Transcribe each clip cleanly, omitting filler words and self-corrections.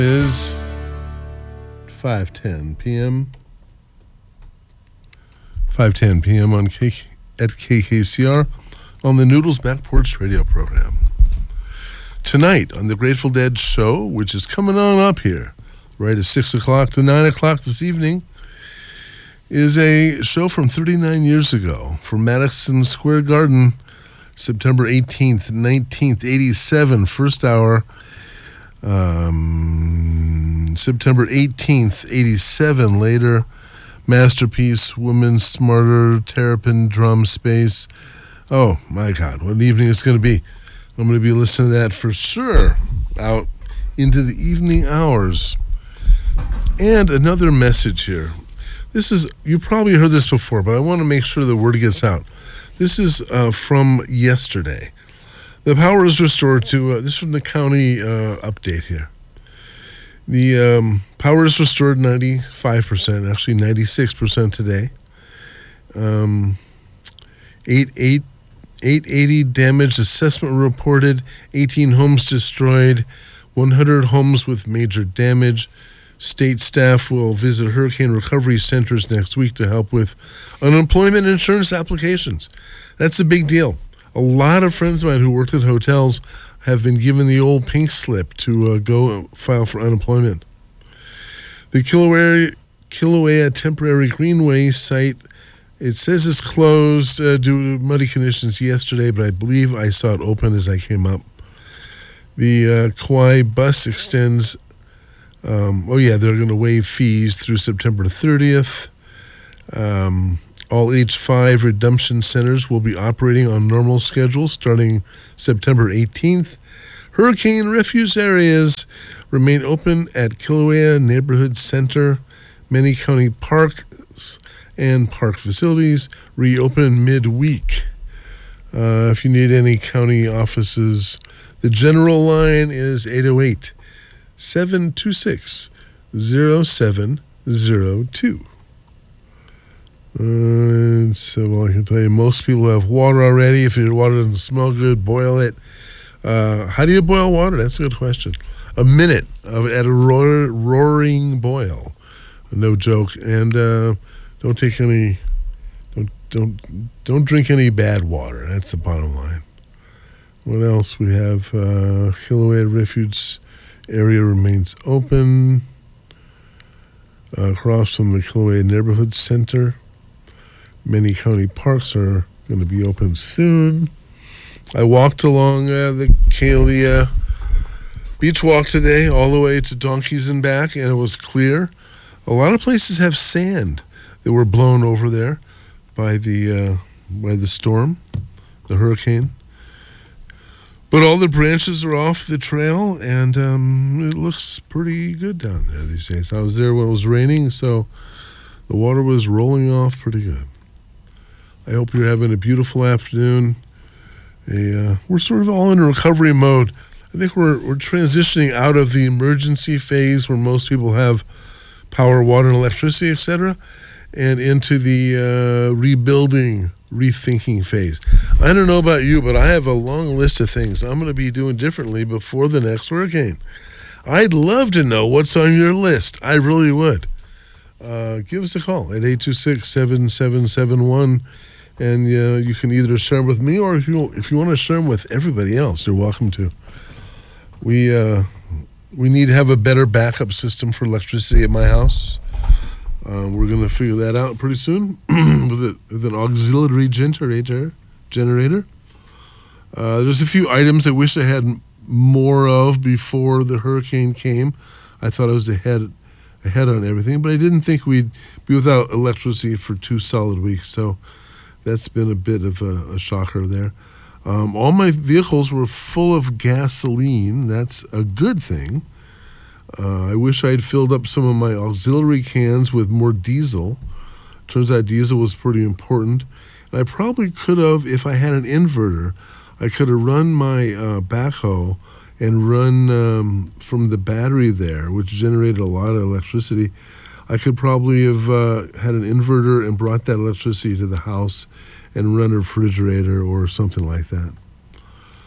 Is 5:10 p.m. 5:10 p.m. at KKCR on the Noodles Back Porch Radio program. Tonight on the Grateful Dead show, which is coming on up here, right at 6 o'clock to 9 o'clock this evening, is a show from 39 years ago from Madison Square Garden, September 18th, 1987, first hour. September 18th, 87, later, Masterpiece, Woman Smarter, Terrapin, Drum Space. Oh, my God, what an evening it's going to be. I'm going to be listening to that for sure out into the evening hours. And another message here. This is, you probably heard this before, but I want to make sure the word gets out. This is from yesterday. The power is restored to, this is from the county update here. The power is restored 95%, actually 96% today. 880 damage assessment reported, 18 homes destroyed, 100 homes with major damage. State staff will visit hurricane recovery centers next week to help with unemployment insurance applications. That's a big deal. A lot of friends of mine who worked at hotels have been given the old pink slip to go file for unemployment. The Kilauea Temporary Greenway site, it says it's closed due to muddy conditions yesterday, but I believe I saw it open as I came up. The Kauai bus extends, they're going to waive fees through September 30th. All H5 redemption centers will be operating on normal schedules starting September 18th. Hurricane refuge areas remain open at Kilauea Neighborhood Center. Many county parks and park facilities reopen midweek. If you need any county offices, the general line is 808-726-0702. So I can tell you, most people have water already. If your water doesn't smell good, boil it. How do you boil water? That's a good question. A minute at a roaring boil, no joke. And don't take any, don't drink any bad water. That's the bottom line. What else we have? Kilauea Refuge area remains open across from the Kilauea Neighborhood Center. Many county parks are going to be open soon. I walked along the Kilauea Beach Walk today all the way to Donkeys and back, and it was clear. A lot of places have sand that were blown over there by the storm, the hurricane. But all the branches are off the trail, and it looks pretty good down there these days. I was there when it was raining, so the water was rolling off pretty good. I hope you're having a beautiful afternoon. We're sort of all in recovery mode. I think we're transitioning out of the emergency phase where most people have power, water, and electricity, etc., and into the rebuilding, rethinking phase. I don't know about you, but I have a long list of things I'm going to be doing differently before the next hurricane. I'd love to know what's on your list. I really would. Give us a call at 826-7771, and you can either share them with me, or if you want to share them with everybody else, you're welcome to. We need to have a better backup system for electricity at my house. We're going to figure that out pretty soon with an auxiliary generator. There's a few items I wish I had more of before the hurricane came. I thought I was ahead on everything, but I didn't think we'd be without electricity for 2 solid weeks. So that's been a bit of a shocker there. All my vehicles were full of gasoline. That's a good thing. I wish I'd filled up some of my auxiliary cans with more diesel. Turns out diesel was pretty important. And I probably could have, if I had an inverter, I could have run my backhoe and run from the battery there, which generated a lot of electricity. I could probably have had an inverter and brought that electricity to the house and run a refrigerator or something like that.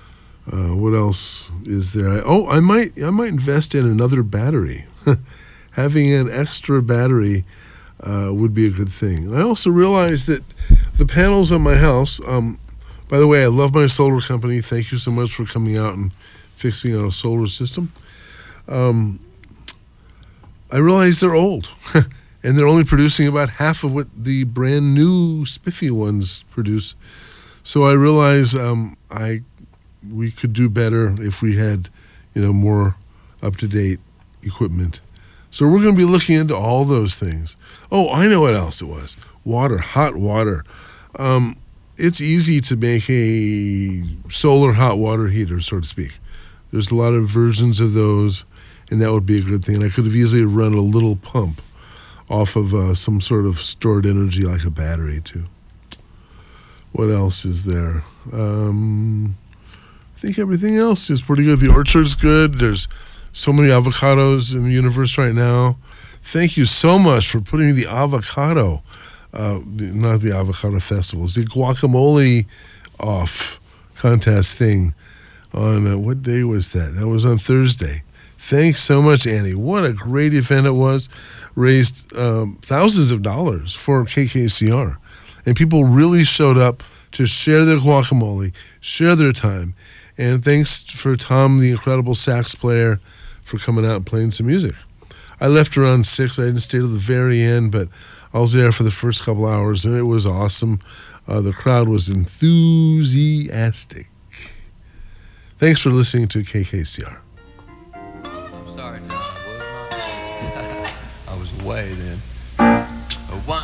What else is there? I might invest in another battery. Having an extra battery would be a good thing. I also realized that the panels on my house. By the way, I love my solar company. Thank you so much for coming out and fixing our solar system. I realize they're old, and they're only producing about half of what the brand new spiffy ones produce. So I realize we could do better if we had, more up-to-date equipment. So we're going to be looking into all those things. Oh, I know what else it was. Water, hot water. It's easy to make a solar hot water heater, so to speak. There's a lot of versions of those, and that would be a good thing. And I could have easily run a little pump off of some sort of stored energy like a battery, too. What else is there? I think everything else is pretty good. The orchard's good. There's so many avocados in the universe right now. Thank you so much for putting the avocado, not the avocado festivals, the guacamole off contest thing on, what day was that? That was on Thursday. Thanks so much, Annie. What a great event it was. Raised thousands of dollars for KKCR. And people really showed up to share their guacamole, share their time. And thanks for Tom, the incredible sax player, for coming out and playing some music. I left around 6. I didn't stay till the very end, but I was there for the first couple hours, and it was awesome. The crowd was enthusiastic. Thanks for listening to KKCR. I'm sorry, John. I was away then. 1,